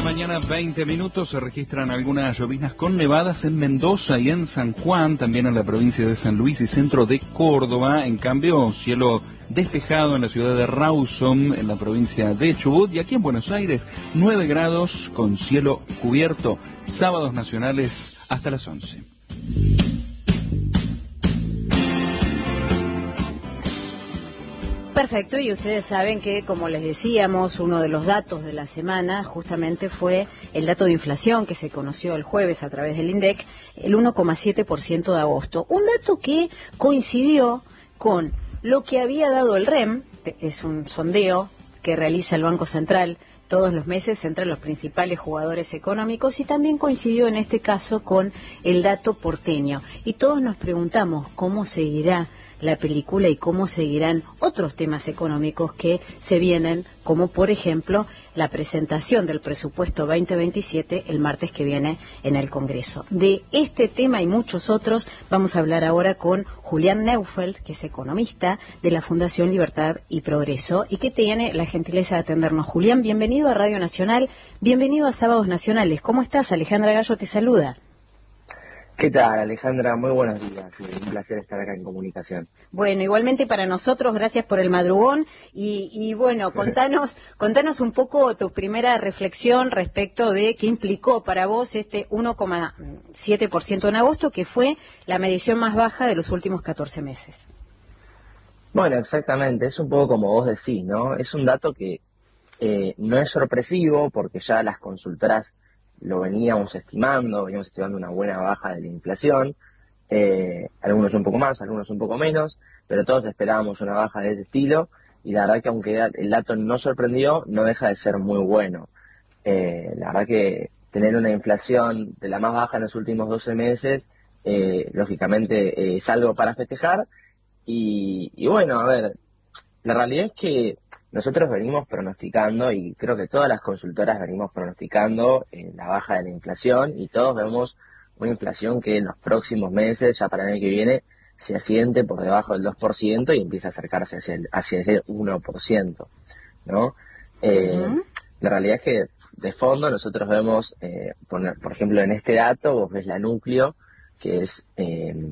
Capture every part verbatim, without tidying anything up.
mañana, veinte minutos, se registran algunas lloviznas con nevadas en Mendoza y en San Juan, también en la provincia de San Luis y centro de Córdoba. En cambio, cielo despejado en la ciudad de Rawson, en la provincia de Chubut, y aquí en Buenos Aires, nueve grados con cielo cubierto. Sábados nacionales hasta las once. Perfecto, y ustedes saben que, como les decíamos, uno de los datos de la semana justamente fue el dato de inflación que se conoció el jueves a través del INDEC, el uno coma siete por ciento de agosto. Un dato que coincidió con lo que había dado el R E M, es un sondeo que realiza el Banco Central todos los meses entre los principales jugadores económicos, y también coincidió en este caso con el dato porteño. Y todos nos preguntamos cómo seguirá la película y cómo seguirán otros temas económicos que se vienen, como por ejemplo la presentación del presupuesto veinte veintisiete el martes que viene en el Congreso. De este tema y muchos otros vamos a hablar ahora con Julián Neufeld, que es economista de la Fundación Libertad y Progreso y que tiene la gentileza de atendernos. Julián, bienvenido a Radio Nacional, bienvenido a Sábados Nacionales. ¿Cómo estás? Alejandra Gallo te saluda. ¿Qué tal, Alejandra? Muy buenos días. Un placer estar acá en comunicación. Bueno, igualmente para nosotros, gracias por el madrugón. Y, y bueno, contanos, contanos un poco tu primera reflexión respecto de qué implicó para vos este uno coma siete por ciento en agosto, que fue la medición más baja de los últimos catorce meses. Bueno, exactamente. Es un poco como vos decís, ¿no? Es un dato que eh, no es sorpresivo porque ya las consultoras lo veníamos estimando, veníamos estimando una buena baja de la inflación, eh, algunos un poco más, algunos un poco menos, pero todos esperábamos una baja de ese estilo, y la verdad que aunque el dato no sorprendió, no deja de ser muy bueno. Eh, la verdad que tener una inflación de la más baja en los últimos doce meses, eh, lógicamente eh, es algo para festejar, y, y bueno, a ver, la realidad es que nosotros venimos pronosticando, y creo que todas las consultoras venimos pronosticando eh, la baja de la inflación, y todos vemos una inflación que en los próximos meses, ya para el año que viene, se asiente por debajo del dos por ciento y empieza a acercarse hacia, el, hacia ese uno por ciento, ¿no? Eh, uh-huh. La realidad es que de fondo nosotros vemos, eh, por, por ejemplo, en este dato, vos ves la núcleo, que es Eh,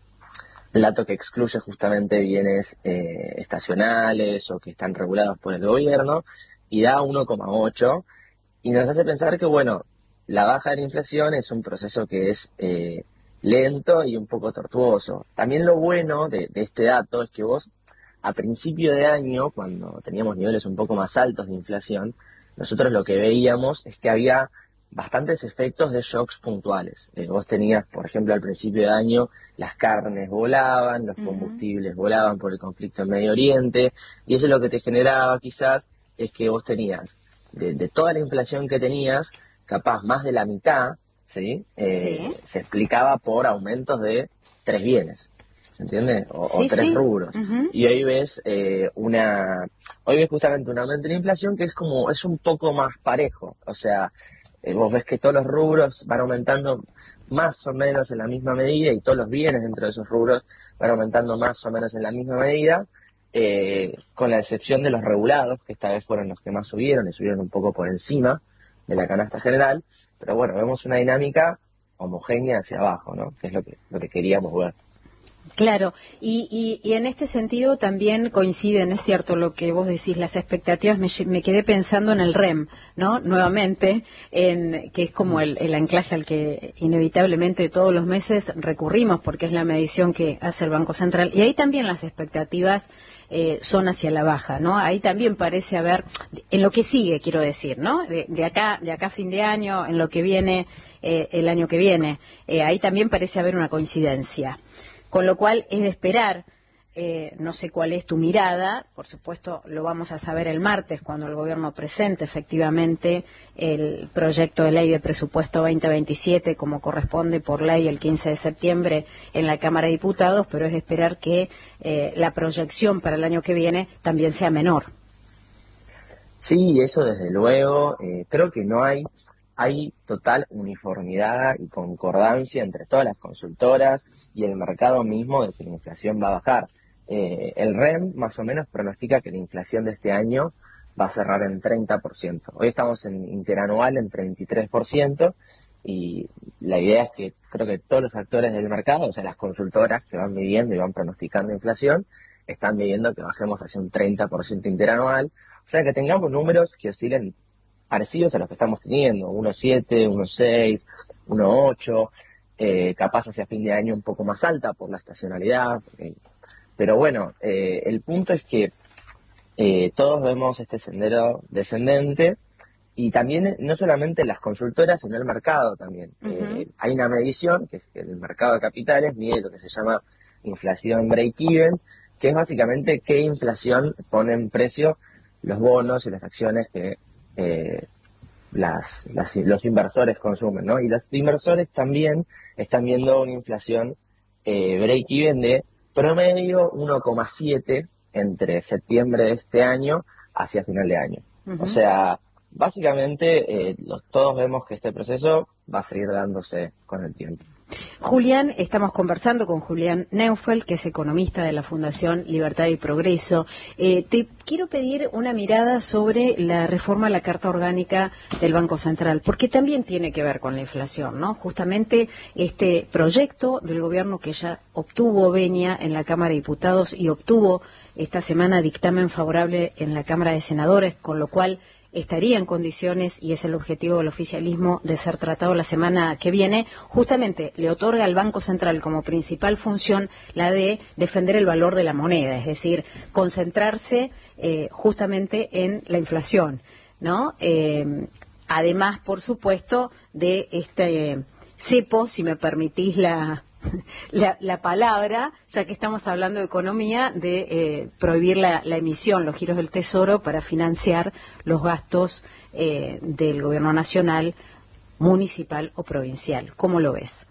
el dato que excluye justamente bienes eh, estacionales o que están regulados por el gobierno, y da uno coma ocho, y nos hace pensar que, bueno, la baja de la inflación es un proceso que es eh, lento y un poco tortuoso. También lo bueno de, de este dato es que vos, a principio de año, cuando teníamos niveles un poco más altos de inflación, nosotros lo que veíamos es que había bastantes efectos de shocks puntuales. Eh, vos tenías, por ejemplo, al principio de año, las carnes volaban, los combustibles uh-huh. volaban por el conflicto en Medio Oriente, y eso lo que te generaba quizás es que vos tenías, de, de toda la inflación que tenías, capaz más de la mitad, ¿sí? Eh, ¿Sí? Se explicaba por aumentos de tres bienes, ¿se entiende? O, sí, o tres sí. rubros. Uh-huh. Y hoy ves eh, una, hoy ves justamente un aumento de la inflación que es como, es un poco más parejo, o sea, Eh, vos ves que todos los rubros van aumentando más o menos en la misma medida, y todos los bienes dentro de esos rubros van aumentando más o menos en la misma medida, eh, con la excepción de los regulados, que esta vez fueron los que más subieron, y subieron un poco por encima de la canasta general, pero bueno, vemos una dinámica homogénea hacia abajo, ¿no? Que es lo que, lo que queríamos ver. Claro, y, y, y en este sentido también coinciden, es cierto lo que vos decís, las expectativas, me, me quedé pensando en el R E M, ¿no? Nuevamente, en, que es como el, el anclaje al que inevitablemente todos los meses recurrimos, porque es la medición que hace el Banco Central, y ahí también las expectativas eh, son hacia la baja, ¿no? Ahí también parece haber, en lo que sigue, quiero decir, ¿no? De, de acá, de acá a fin de año, en lo que viene, eh, el año que viene, eh, ahí también parece haber una coincidencia. Con lo cual es de esperar, eh, no sé cuál es tu mirada, por supuesto lo vamos a saber el martes cuando el gobierno presente efectivamente el proyecto de ley de presupuesto veinte veintisiete como corresponde por ley el quince de septiembre en la Cámara de Diputados, pero es de esperar que eh, la proyección para el año que viene también sea menor. Sí, eso desde luego, eh, creo que no hay... Hay total uniformidad y concordancia entre todas las consultoras y el mercado mismo de que la inflación va a bajar. Eh, el R E M más o menos pronostica que la inflación de este año va a cerrar en treinta por ciento. Hoy estamos en interanual en treinta y tres por ciento y la idea es que creo que todos los actores del mercado, o sea, las consultoras que van midiendo y van pronosticando inflación, están midiendo que bajemos hacia un treinta por ciento interanual, o sea, que tengamos números que oscilen parecidos a los que estamos teniendo, uno coma siete, uno coma seis, uno coma ocho, eh, capaz hacia fin de año un poco más alta por la estacionalidad, eh, pero bueno, eh, el punto es que eh, todos vemos este sendero descendente y también no solamente las consultoras, sino el mercado también. Uh-huh. Eh, hay una medición, que es que el mercado de capitales mide lo que se llama inflación break-even, que es básicamente qué inflación pone en precio los bonos y las acciones que eh, las, las, los inversores consumen, ¿no? Y los inversores también están viendo una inflación eh, break-even de promedio uno coma siete entre septiembre de este año hacia final de año. Uh-huh. O sea, básicamente eh, los, todos vemos que este proceso va a seguir dándose con el tiempo. Julián, estamos conversando con Julián Neufeld, que es economista de la Fundación Libertad y Progreso. Eh, te quiero pedir una mirada sobre la reforma a la Carta Orgánica del Banco Central, porque también tiene que ver con la inflación, ¿no? Justamente este proyecto del gobierno que ya obtuvo venia en la Cámara de Diputados y obtuvo esta semana dictamen favorable en la Cámara de Senadores, con lo cual estaría en condiciones, y es el objetivo del oficialismo, de ser tratado la semana que viene, justamente le otorga al Banco Central como principal función la de defender el valor de la moneda, es decir, concentrarse eh, justamente en la inflación, ¿no? Eh, además, por supuesto, de este eh, cepo, si me permitís la... La, la palabra, ya que estamos hablando de economía, de eh, prohibir la, la emisión, los giros del Tesoro para financiar los gastos eh, del gobierno nacional, municipal o provincial. ¿Cómo lo ves?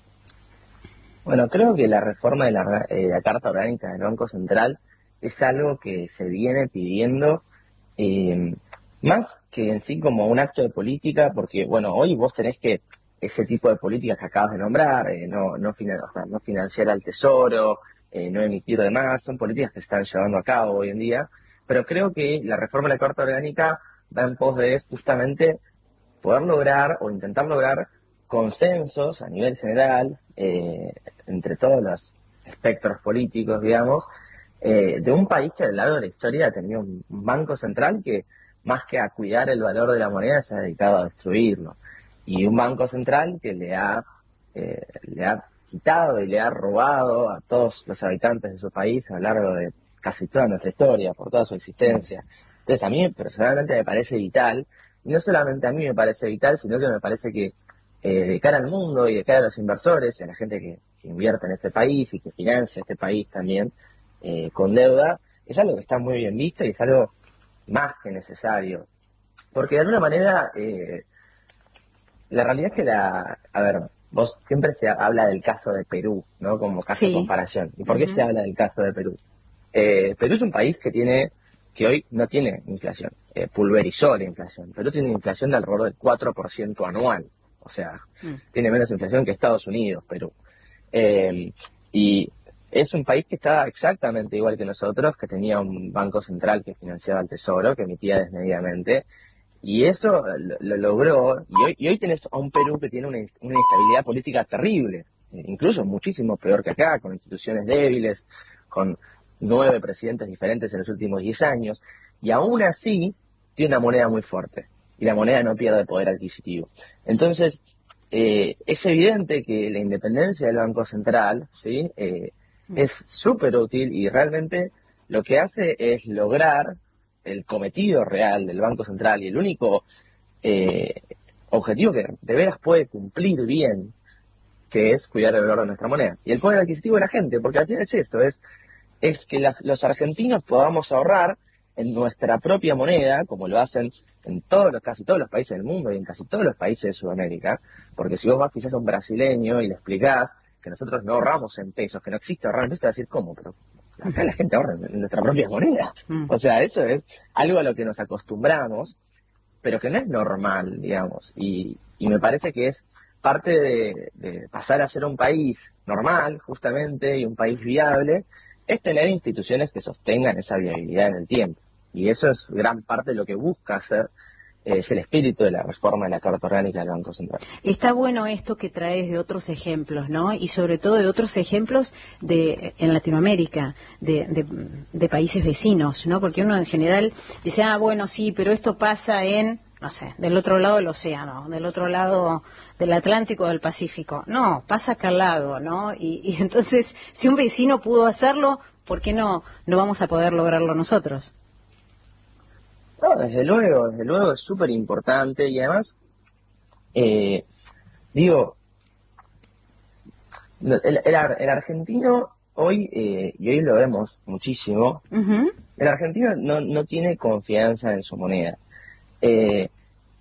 Bueno, creo que la reforma de la, eh, la Carta Orgánica del Banco Central es algo que se viene pidiendo eh, más que en sí como un acto de política, porque, bueno, hoy vos tenés que ese tipo de políticas que acabas de nombrar, eh, no, no, finan, o sea, no financiar al tesoro, eh, no emitir de más, son políticas que se están llevando a cabo hoy en día, pero creo que la reforma de la Carta Orgánica va en pos de justamente poder lograr o intentar lograr consensos a nivel general, eh, entre todos los espectros políticos, digamos, eh, de un país que a lo largo de la historia ha tenido un banco central que más que a cuidar el valor de la moneda se ha dedicado a destruirlo. Y un banco central que le ha, eh, le ha quitado y le ha robado a todos los habitantes de su país a lo largo de casi toda nuestra historia, por toda su existencia. Entonces a mí personalmente me parece vital, y no solamente a mí me parece vital, sino que me parece que eh, de cara al mundo y de cara a los inversores y a la gente que, que invierte en este país y que financia este país también eh, con deuda, es algo que está muy bien visto y es algo más que necesario. Porque de alguna manera... Eh, La realidad es que la, a ver, vos siempre se habla del caso de Perú, ¿no? Como caso sí. de comparación. ¿Y por qué uh-huh. se habla del caso de Perú? Eh, Perú es un país que tiene, que hoy no tiene inflación, eh, pulverizó la inflación. Perú tiene inflación de alrededor del cuatro por ciento anual, o sea, uh-huh. tiene menos inflación que Estados Unidos, Perú. Eh, y es un país que está exactamente igual que nosotros, que tenía un banco central que financiaba el tesoro, que emitía desmedidamente. Y eso lo, lo logró, y hoy, y hoy tenés a un Perú que tiene una, una inestabilidad política terrible, incluso muchísimo peor que acá, con instituciones débiles, con nueve presidentes diferentes en los últimos diez años, y aún así tiene una moneda muy fuerte, y la moneda no pierde poder adquisitivo. Entonces, eh, es evidente que la independencia del Banco Central, ¿sí? eh, es súper útil, y realmente lo que hace es lograr el cometido real del Banco Central y el único eh, objetivo que de veras puede cumplir bien, que es cuidar el valor de nuestra moneda y el poder adquisitivo de la gente, porque al final es eso, es, es que la, los argentinos podamos ahorrar en nuestra propia moneda, como lo hacen en todos los, casi todos los países del mundo y en casi todos los países de Sudamérica, porque si vos vas quizás a un brasileño y le explicás que nosotros no ahorramos en pesos, que no existe ahorrar en pesos, te va a decir, ¿cómo? Pero acá la gente ahorra en nuestra propia moneda. Mm. O sea, eso es algo a lo que nos acostumbramos, pero que no es normal, digamos. Y, y me parece que es parte de, de pasar a ser un país normal, justamente, y un país viable, es tener instituciones que sostengan esa viabilidad en el tiempo. Y eso es gran parte de lo que busca hacer, eh, es el espíritu de la reforma de la Carta Orgánica del Banco Central. Está bueno esto que traes de otros ejemplos, ¿no? Y sobre todo de otros ejemplos de en Latinoamérica, de, de, de países vecinos, ¿no? Porque uno en general dice, ah, bueno, sí, pero esto pasa en, no sé, del otro lado del océano, del otro lado del Atlántico o del Pacífico. No, pasa acá al lado, ¿no? Y, y entonces, si un vecino pudo hacerlo, ¿por qué no, no vamos a poder lograrlo nosotros? No, desde luego, desde luego es súper importante y además, eh, digo, el, el, el argentino hoy, eh, y hoy lo vemos muchísimo, uh-huh. el argentino no, no tiene confianza en su moneda. Eh,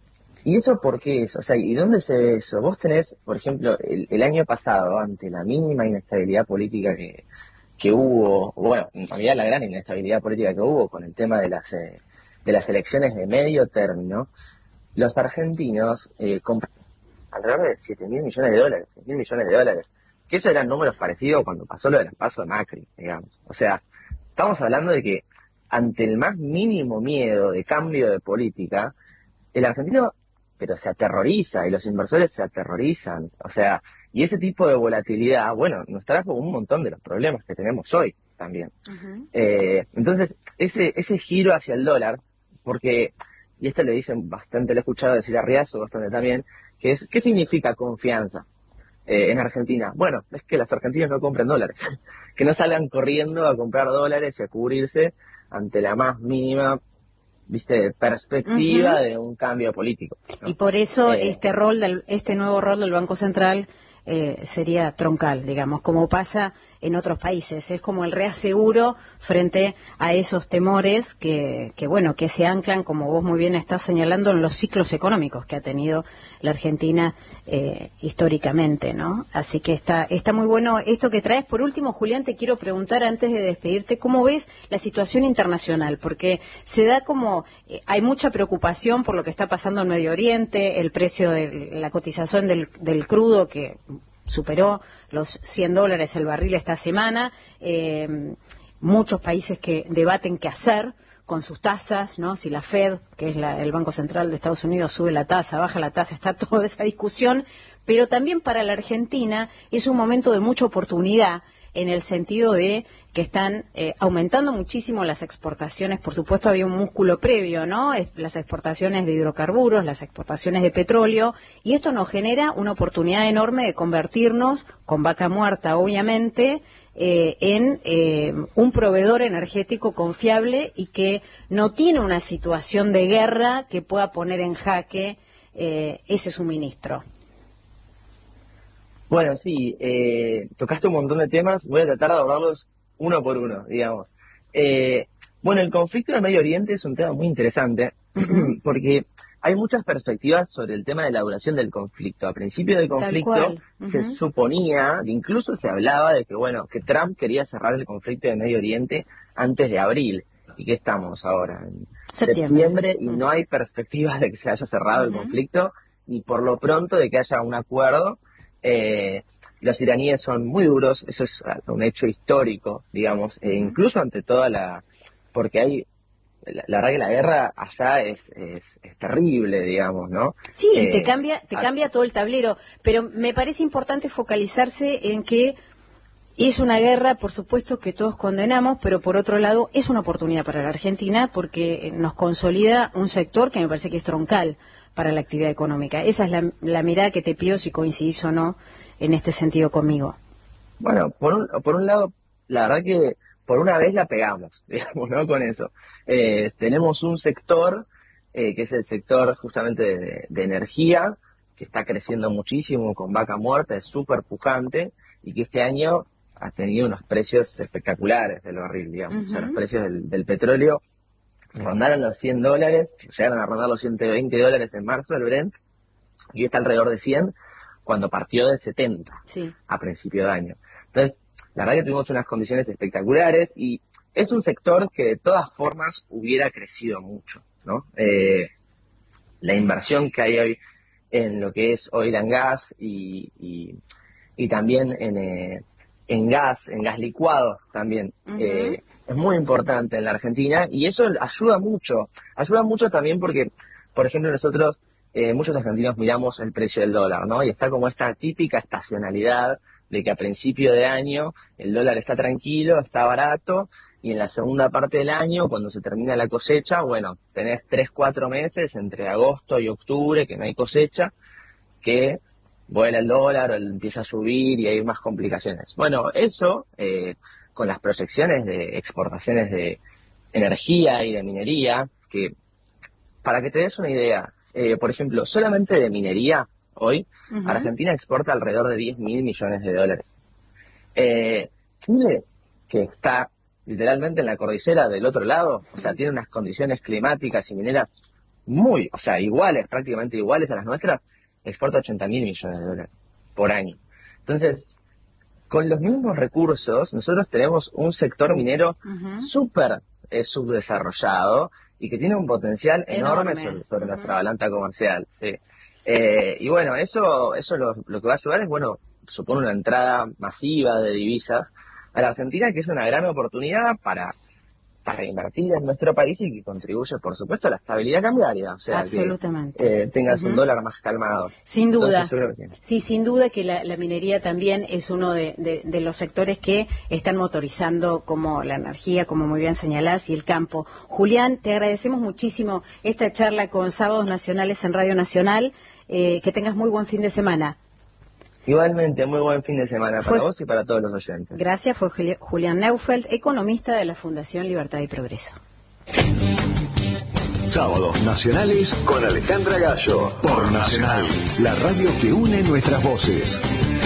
¿Y eso por qué es? O sea, ¿y dónde se ve eso? Vos tenés, por ejemplo, el, el año pasado, ante la mínima inestabilidad política que, que hubo, bueno, en realidad la gran inestabilidad política que hubo con el tema de las... Eh, de las elecciones de medio término, los argentinos eh, compraron alrededor de siete mil millones de dólares, seis mil millones de dólares, que eso eran números parecidos cuando pasó lo del paso de Macri, digamos. O sea, estamos hablando de que ante el más mínimo miedo de cambio de política, el argentino, pero se aterroriza y los inversores se aterrorizan. O sea, y ese tipo de volatilidad, bueno, nos trajo un montón de los problemas que tenemos hoy también. Uh-huh. Eh, entonces, ese, ese giro hacia el dólar, porque, y esto le dicen bastante, lo he escuchado decir a Riazo bastante también, que es, ¿qué significa confianza eh, en Argentina? Bueno, es que los argentinos no compren dólares, que no salgan corriendo a comprar dólares y a cubrirse ante la más mínima, viste, perspectiva uh-huh. de un cambio político, ¿no? Y por eso eh, este rol, del, este nuevo rol del Banco Central eh, sería troncal, digamos, como pasa en otros países. Es como el reaseguro frente a esos temores que, que, bueno, que se anclan, como vos muy bien estás señalando, en los ciclos económicos que ha tenido la Argentina eh, históricamente, ¿no? Así que está, está muy bueno esto que traes. Por último, Julián, te quiero preguntar antes de despedirte, ¿cómo ves la situación internacional? Porque se da como, eh, hay mucha preocupación por lo que está pasando en Medio Oriente, el precio de la cotización del, del crudo que superó los cien dólares el barril esta semana, eh, muchos países que debaten qué hacer con sus tasas, ¿no? Si la Fed, que es la, el Banco Central de Estados Unidos, sube la tasa, baja la tasa, está toda esa discusión, pero también para la Argentina es un momento de mucha oportunidad en el sentido de que están eh, aumentando muchísimo las exportaciones. Por supuesto había un músculo previo, ¿no? Es, las exportaciones de hidrocarburos, las exportaciones de petróleo, y esto nos genera una oportunidad enorme de convertirnos, con vaca muerta obviamente, eh, en eh, un proveedor energético confiable y que no tiene una situación de guerra que pueda poner en jaque eh, ese suministro. Bueno, sí, eh, tocaste un montón de temas, voy a tratar de abordarlos uno por uno, digamos. Eh, bueno, el conflicto en el Medio Oriente es un tema muy interesante, uh-huh. porque hay muchas perspectivas sobre el tema de la duración del conflicto. A principio del conflicto uh-huh. se suponía, incluso se hablaba de que, bueno, que Trump quería cerrar el conflicto en Medio Oriente antes de abril. ¿Y qué estamos ahora? En septiembre, septiembre y uh-huh. no hay perspectivas de que se haya cerrado uh-huh. el conflicto, ni por lo pronto de que haya un acuerdo. Eh, los iraníes son muy duros, eso es un hecho histórico, digamos, e incluso ante toda la... porque hay... La, la verdad que la guerra allá es, es, es terrible, digamos, ¿no? Sí, eh, y te cambia, te a... cambia todo el tablero, pero me parece importante focalizarse en que es una guerra, por supuesto, que todos condenamos, pero por otro lado es una oportunidad para la Argentina porque nos consolida un sector que me parece que es troncal para la actividad económica. Esa es la, la mirada que te pido, si coincidís o no en este sentido conmigo. Bueno, por un, por un lado, la verdad que por una vez la pegamos, digamos, ¿no? Con eso. Eh, tenemos un sector, eh, que es el sector justamente de, de energía, que está creciendo muchísimo con vaca muerta, es súper pujante, y que este año ha tenido unos precios espectaculares del barril, digamos. Uh-huh. O sea, los precios del, del petróleo rondaron los cien dólares, llegaron a rondar los ciento veinte dólares en marzo el Brent, y está alrededor de cien cuando partió de setenta sí. a principio de año. Entonces, la verdad que tuvimos unas condiciones espectaculares y es un sector que de todas formas hubiera crecido mucho, ¿no? Eh, la inversión que hay hoy en lo que es oil and gas y, y, y también en, eh, en gas, en gas licuado también, uh-huh. eh, es muy importante en la Argentina y eso ayuda mucho. Ayuda mucho también porque, por ejemplo, nosotros, eh, muchos argentinos miramos el precio del dólar, ¿no? Y está como esta típica estacionalidad de que a principio de año el dólar está tranquilo, está barato, y en la segunda parte del año, cuando se termina la cosecha, bueno, tenés tres, cuatro meses entre agosto y octubre que no hay cosecha, que vuela el dólar o empieza a subir y hay más complicaciones. Bueno, eso, eh, con las proyecciones de exportaciones de energía y de minería, que para que te des una idea, eh, por ejemplo, solamente de minería, hoy, uh-huh. Argentina exporta alrededor de diez mil millones de dólares. Eh, Chile, que está literalmente en la cordillera del otro lado, o sea, tiene unas condiciones climáticas y mineras muy, o sea, iguales, prácticamente iguales a las nuestras, exporta ochenta mil millones de dólares por año. Entonces, con los mismos recursos, nosotros tenemos un sector minero uh-huh. súper eh, subdesarrollado y que tiene un potencial enorme, enorme sobre, sobre uh-huh. nuestra balanza comercial. Sí. Eh, y bueno, eso eso lo, lo que va a ayudar es, bueno, supone una entrada masiva de divisas a la Argentina, que es una gran oportunidad para, para invertir en nuestro país y que contribuye, por supuesto, a la estabilidad cambiaria. O sea, absolutamente. Que eh, tengas uh-huh. un dólar más calmado. Sin duda. Entonces, sí, sin duda que la, la minería también es uno de, de, de los sectores que están motorizando como la energía, como muy bien señalás, y el campo. Julián, te agradecemos muchísimo esta charla con Sábados Nacionales en Radio Nacional. Eh, que tengas muy buen fin de semana. Igualmente, muy buen fin de semana para fue, vos y para todos los oyentes. Gracias, fue Julián Neufeld, economista de la Fundación Libertad y Progreso. Sábados Nacionales con Alejandra Gallo, por Nacional, la radio que une nuestras voces.